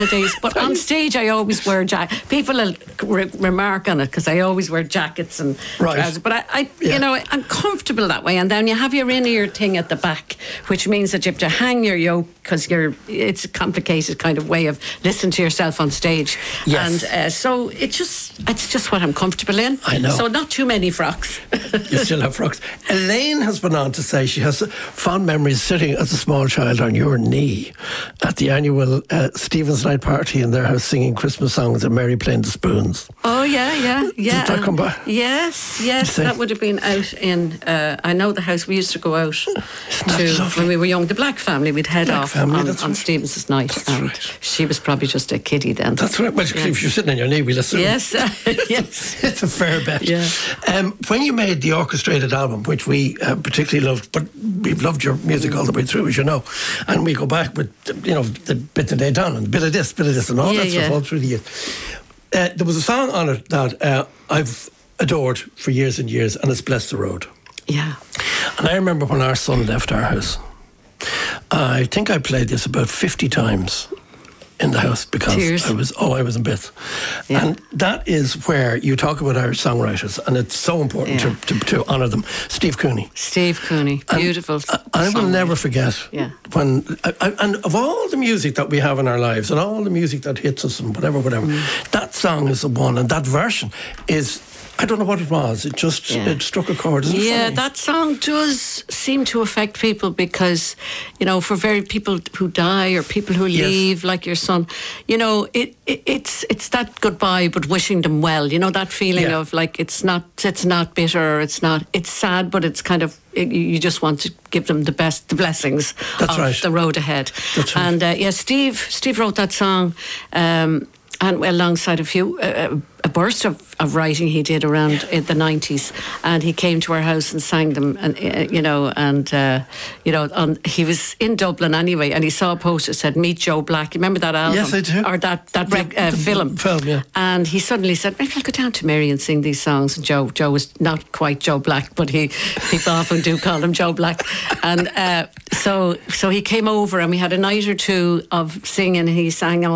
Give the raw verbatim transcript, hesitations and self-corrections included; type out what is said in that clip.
days, but on stage I always wear jacket. People will re- remark on it because I always wear jackets and right. trousers. But I, I yeah. you know, I'm comfortable that way. And then you have your in-ear thing at the back, which means that you have to hang your yoke because you're. It's a complicated kind of way of listening to yourself on stage. Yes. And uh, so it just, it's just what I'm comfortable in. I know. So not too many frocks. You still have frocks. Elaine has been on to say she has fond memories sitting as a small child on your knee at the annual uh, Stephen's Night party in their house singing Christmas songs and Mary playing the spoons. Oh yeah, yeah, yeah. Did that come back? Yes, yes. That would have been out in. Uh, I know the house we used to go out to when we were young. The Black family. We'd head Black off family, on, that's on right. Stephen's Night, That's and right. she was probably just a kiddie then. That's right. Well, Yeah. if you're sitting on your knee, we'll assume. Yes, yes. It's a fair bet. Yeah. Um, when you made the orchestrated album, which we uh, particularly loved, but we've loved your music all the way through, as you know, and we go back with, you know, the bit that they done and a bit of this, bit of this, and all Yeah, that yeah. stuff all through the years. Uh, there was a song on it that uh, I've adored for years and years, and it's Bless the Road. Yeah. And I remember when our son left our house, I think I played this about fifty times in the house because Tears. I was oh I was in bits. Yeah. And that is where you talk about Irish songwriters, and it's so important Yeah. to, to, to honour them. Steve Cooney. Steve Cooney, And beautiful. I, I will songwriter. never forget Yeah. when I, I, and of all the music that we have in our lives and all the music that hits us and whatever whatever Mm. that song is the one, and that version is, I don't know what it was, it just Yeah. it struck a chord. Isn't it Yeah, funny? that song does seem to affect people because, you know, for very people who die or people who Yes. leave, like your son, you know, it, it it's it's that goodbye, but wishing them well. You know, that feeling Yeah. of like it's not it's not bitter, it's not it's sad, but it's kind of it, you just want to give them the best the blessings That's of right. the road ahead. That's right. And uh, yeah, Steve Steve wrote that song. Um, and alongside a few, uh, a burst of, of writing he did around in the nineties, and he came to our house and sang them, and uh, you know, and uh, you know, on, he was in Dublin anyway, and he saw a poster that said "Meet Joe Black." You remember that album? Yes, I do. Or that that The- rec, uh, the film. film, yeah. And he suddenly said, "Maybe I'll go down to Mary and sing these songs." And Joe, Joe was not quite Joe Black, but he people often do call him Joe Black, and uh, so so he came over, and we had a night or two of singing. And he sang all